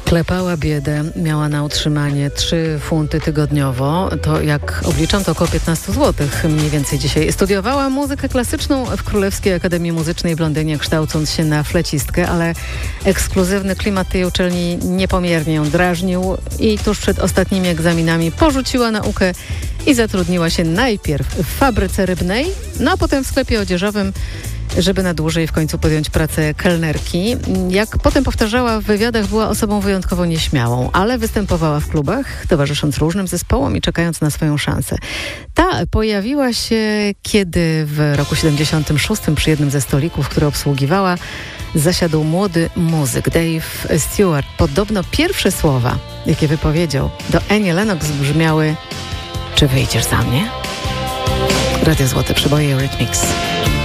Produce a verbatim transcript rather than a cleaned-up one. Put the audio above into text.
Klepała biedę, miała na utrzymanie trzy funty tygodniowo. To jak obliczam, to około piętnaście złotych mniej więcej dzisiaj. Studiowała muzykę klasyczną w Królewskiej Akademii Muzycznej w Londynie, kształcąc się na flecistkę, ale ekskluzywny klimat tej uczelni niepomiernie ją drażnił i tuż przed ostatnimi egzaminami porzuciła naukę i zatrudniła się najpierw w fabryce rybnej, no a potem w sklepie odzieżowym, żeby na dłużej w końcu podjąć pracę kelnerki. Jak potem powtarzała w wywiadach, była osobą wyjątkowo nieśmiałą, ale występowała w klubach, towarzysząc różnym zespołom i czekając na swoją szansę. Ta pojawiła się, kiedy w roku siedemdziesiątym szóstym przy jednym ze stolików, który obsługiwała, zasiadł młody muzyk Dave Stewart. Podobno pierwsze słowa, jakie wypowiedział do Annie Lennox, brzmiały: czy wyjdziesz za mnie? Radio Złote Przeboje Eurythmics.